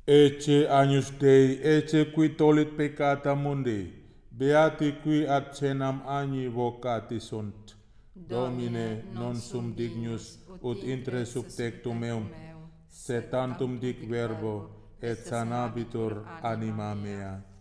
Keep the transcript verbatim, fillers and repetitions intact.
Ecce agnus Dei, ecce qui tolit peccata mundi, beati qui ad cenam agni vocati sunt. Domine, non sum dignus ut intre subtectum meum, sed tantum dic verbo, et sanabitur anima mea.